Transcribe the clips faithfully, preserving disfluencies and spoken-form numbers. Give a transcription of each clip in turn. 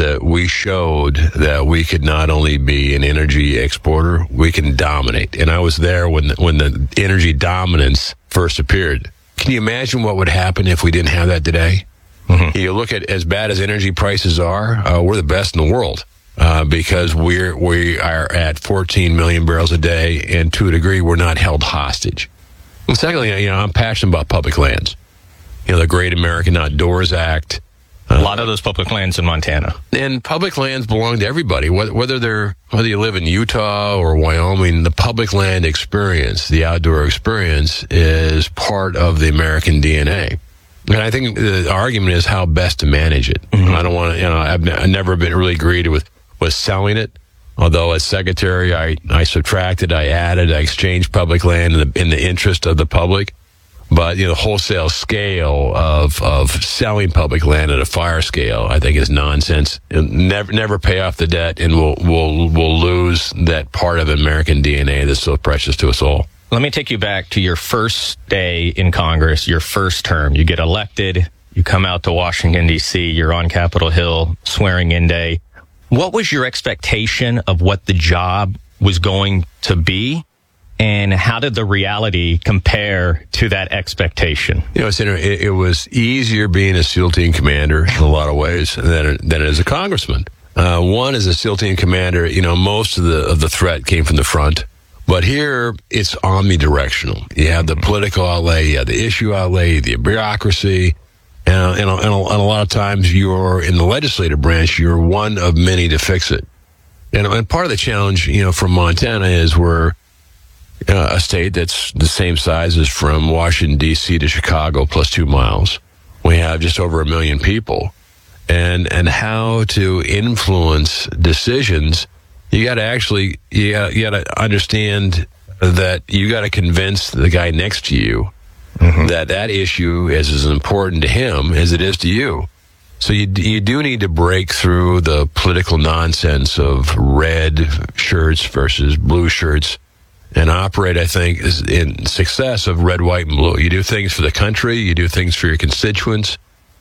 that we showed that we could not only be an energy exporter, we can dominate. And I was there when the, when the energy dominance first appeared. Can you imagine what would happen if we didn't have that today? Mm-hmm. You look at as bad as energy prices are, uh, we're the best in the world uh, because we're we are at fourteen million barrels a day, and to a degree, we're not held hostage. And secondly, you know, I'm passionate about public lands. You know, the Great American Outdoors Act. Uh, a lot of those public lands in Montana. And public lands belong to everybody, whether, whether they're whether you live in Utah or Wyoming. The public land experience, the outdoor experience, is part of the American D N A. And I think the argument is how best to manage it. Mm-hmm. I don't want to, you know, I've, I've never been really agreed with with selling it. Although as secretary, I I subtracted, I added, I exchanged public land in the, in the interest of the public. But, you know, the wholesale scale of, of selling public land at a fire scale, I think, is nonsense. It'll never, never pay off the debt, and we'll, we'll, we'll lose that part of American D N A that's so precious to us all. Let me take you back to your first day in Congress, your first term. You get elected, you come out to Washington, D C, you're on Capitol Hill, swearing in day. What was your expectation of what the job was going to be? And how did the reality compare to that expectation? You know, it's inter- it, it was easier being a SEAL team commander in a lot of ways than, than as a congressman. Uh, one, as a SEAL team commander, you know, most of the of the threat came from the front. But here, it's omnidirectional. You have the political outlay, you have the issue outlay, the bureaucracy. And, and, and, a, and a lot of times, you're in the legislative branch, you're one of many to fix it. And, and part of the challenge, you know, from Montana is we're Uh, a state that's the same size as from Washington, D C to Chicago, plus two miles. We have just over a million people. And and how to influence decisions, you got to actually, you got you got to understand that you got to convince the guy next to you mm-hmm. that that issue is as important to him as it is to you. So you you do need to break through the political nonsense of red shirts versus blue shirts, and operate, I think, is in success of red, white, and blue. You do things for the country, you do things for your constituents,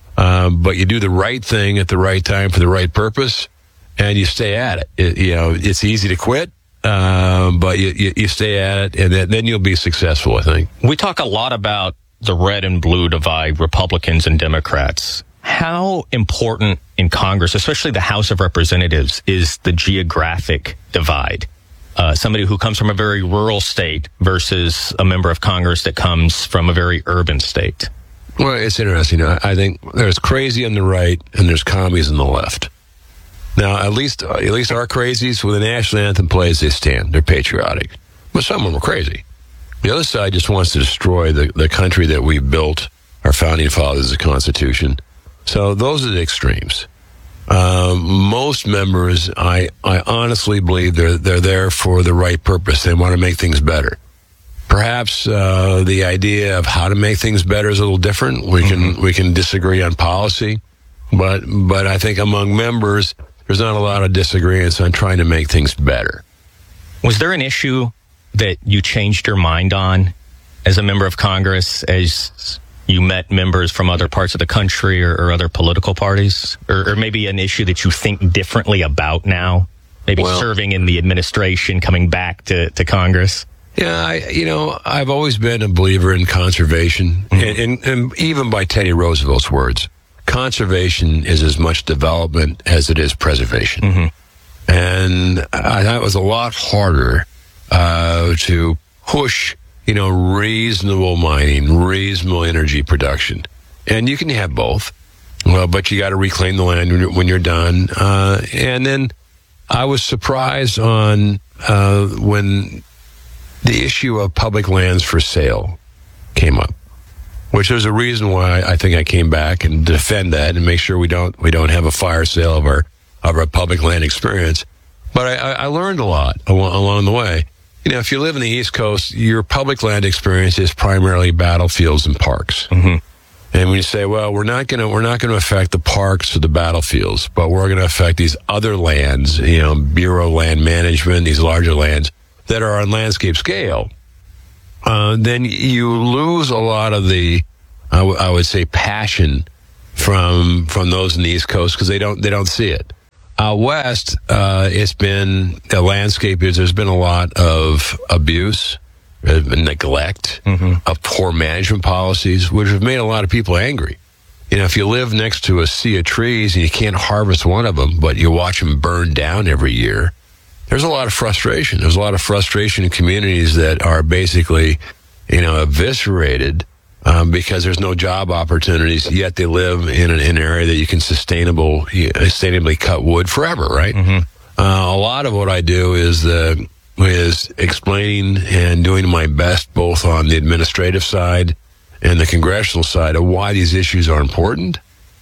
um, but you do the right thing at the right time for the right purpose, and you stay at it. it you know, it's easy to quit, um, but you, you, you stay at it, and then, then you'll be successful, I think. We talk a lot about the red and blue divide, Republicans and Democrats. How important in Congress, especially the House of Representatives, is the geographic divide? Uh, somebody who comes from a very rural state versus a member of Congress that comes from a very urban state? Well, it's interesting. I, I think there's crazy on the right and there's commies on the left. Now, at least uh, at least our crazies, when the national anthem plays, they stand. They're patriotic. But some of them are crazy. The other side just wants to destroy the, the country that we built, our founding fathers, the Constitution. So those are the extremes. Um, most members, I, I honestly believe they're they're there for the right purpose. They want to make things better. Perhaps uh, the idea of how to make things better is a little different. We can mm-hmm. we can disagree on policy, but but I think among members, there's not a lot of disagreements on trying to make things better. Was there an issue that you changed your mind on as a member of Congress, as you met members from other parts of the country or, or other political parties, or, or maybe an issue that you think differently about now, maybe well, serving in the administration, coming back to, to Congress? Yeah, I, you know, I've always been a believer in conservation, mm-hmm. and, and, and even by Teddy Roosevelt's words, conservation is as much development as it is preservation. Mm-hmm. And I thought it was a lot harder uh, to push, you know, reasonable mining, reasonable energy production. And you can have both, well, but you got to reclaim the land when you're, when you're done. Uh, and then I was surprised on uh, when the issue of public lands for sale came up, which was a reason why I think I came back and defend that and make sure we don't we don't have a fire sale of our of our public land experience. But I, I learned a lot along, along the way. You know, if you live in the East Coast, your public land experience is primarily battlefields and parks. Mm-hmm. And when you say, well, we're not going to we're not going to affect the parks or the battlefields, but we're going to affect these other lands, you know, Bureau of Land Management, these larger lands that are on landscape scale, uh, then you lose a lot of the, I, w- I would say, passion from from those in the East Coast because they don't they don't see it. Out west, uh, it's been the landscape is there's been a lot of abuse, there's been neglect, mm-hmm. of poor management policies, which have made a lot of people angry. You know, if you live next to a sea of trees and you can't harvest one of them, but you watch them burn down every year, there's a lot of frustration. There's a lot of frustration in communities that are basically, you know, eviscerated um, because there's no job opportunities, yet they live in an, in an area that you can sustainable, sustainably cut wood forever, right? Mm-hmm. Uh, a lot of what I do is the is explaining and doing my best both on the administrative side and the congressional side of why these issues are important,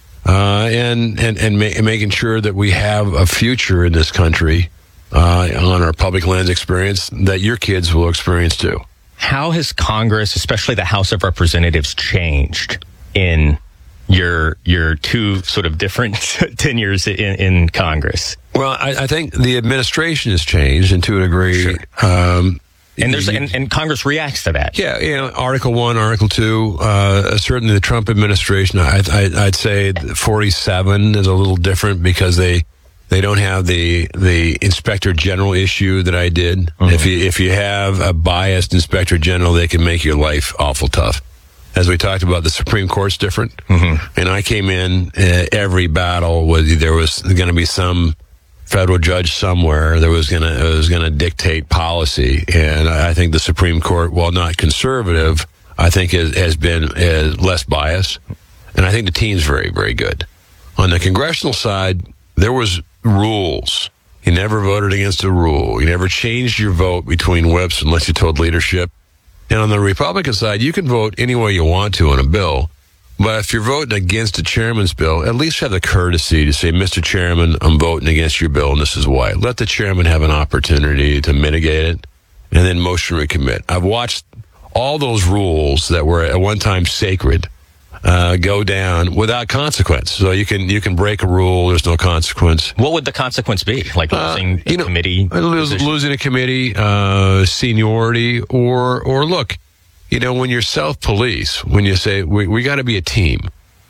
uh, and and and, ma- and making sure that we have a future in this country uh, on our public lands experience that your kids will experience too. How has Congress, especially the House of Representatives, changed in your your two sort of different tenures in, in Congress? Well, I, I think the administration has changed, and to a degree. Sure. Um, and there's and, and Congress reacts to that. Yeah, you know, Article One, Article Two. Uh, certainly, the Trump administration. I, I, I'd say forty-seven is a little different because they. They don't have the the inspector general issue that I did. Mm-hmm. If you if you have a biased inspector general, they can make your life awful tough. As we talked about, the Supreme Court's different. Mm-hmm. And I came in uh, every battle with there was going to be some federal judge somewhere that was going to was going to dictate policy, and I think the Supreme Court, while not conservative, I think has, has been uh, less biased, and I think the team's very very good. On the congressional side, there was rules. You never voted against a rule. You never changed your vote between whips unless you told leadership. And on the Republican side, you can vote any way you want to on a bill. But if you're voting against a chairman's bill, at least have the courtesy to say, Mister Chairman, I'm voting against your bill, and this is why. Let the chairman have an opportunity to mitigate it, and then motion recommit. I've watched all those rules that were at one time sacred Uh, go down without consequence. So you can you can break a rule. There's no consequence. What would the consequence be? Like losing uh, you a know, committee, lose, losing a committee, uh, seniority, or or look, you know, when you're self-police, when you say we we got to be a team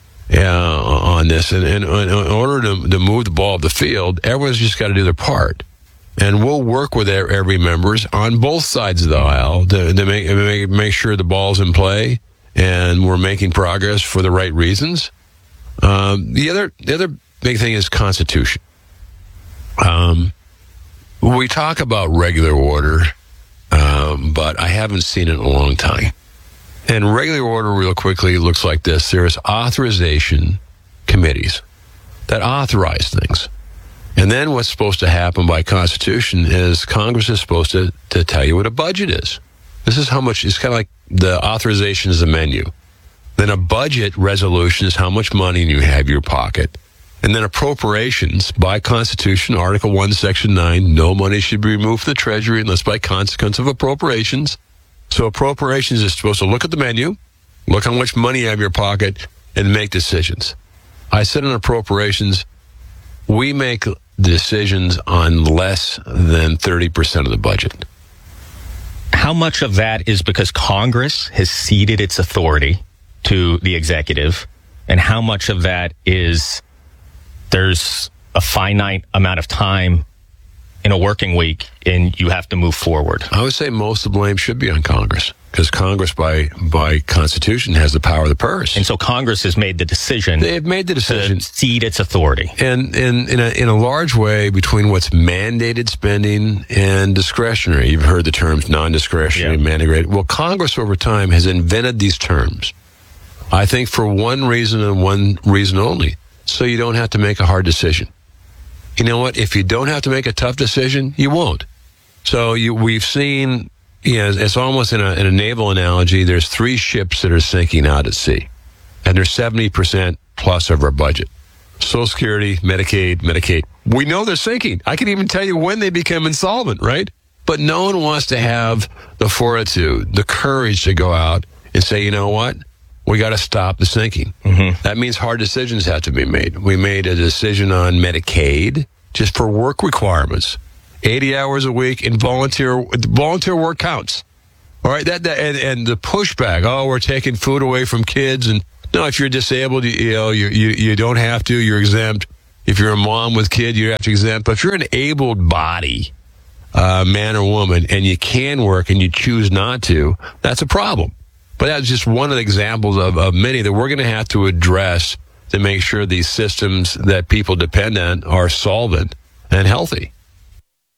uh, on this, and, and, and in order to to move the ball up the field, everyone's just got to do their part. And we'll work with every members on both sides of the aisle to, to make, make make sure the ball's in play. And we're making progress for the right reasons. Um, the other, the other big thing is Constitution. Um, we talk about regular order, um, but I haven't seen it in a long time. And regular order, real quickly, looks like this: there's authorization committees that authorize things, and then what's supposed to happen by Constitution is Congress is supposed to to tell you what a budget is. This is how much, it's kind of like the authorization is a menu. Then a budget resolution is how much money you have in your pocket. And then appropriations, by Constitution, Article one, Section nine, no money should be removed from the Treasury unless by consequence of appropriations. So appropriations is supposed to look at the menu, look how much money you have in your pocket, and make decisions. I said in appropriations, we make decisions on less than thirty percent of the budget. How much of that is because Congress has ceded its authority to the executive, and how much of that is there's a finite amount of time in a working week and you have to move forward? I would say most of the blame should be on Congress, because Congress, by by Constitution, has the power of the purse. And so Congress has made the decision. They've made the decision to cede its authority. And, and in a in a large way, between what's mandated spending and discretionary. You've heard the terms non-discretionary, yeah. mandated. Well, Congress over time has invented these terms, I think, for one reason and one reason only: so you don't have to make a hard decision. You know what? If you don't have to make a tough decision, you won't. So you, we've seen, you know, it's almost in a, in a naval analogy. There's three ships that are sinking out at sea, and they're seventy percent plus of our budget. Social Security, Medicaid, Medicaid. We know they're sinking. I can even tell you when they become insolvent, right? But no one wants to have the fortitude, the courage to go out and say, you know what? We got to stop the sinking. Mm-hmm. That means hard decisions have to be made. We made a decision on Medicaid just for work requirements, eighty hours a week, and volunteer volunteer work counts. All right, that, that and, and the pushback. Oh, we're taking food away from kids, and no, if you're disabled, you, you know, you, you you don't have to. You're exempt. If you're a mom with kid, you have to exempt. But if you're an able body, uh, man or woman, and you can work and you choose not to, that's a problem. But that's just one of the examples of, of many that we're going to have to address to make sure these systems that people depend on are solvent and healthy.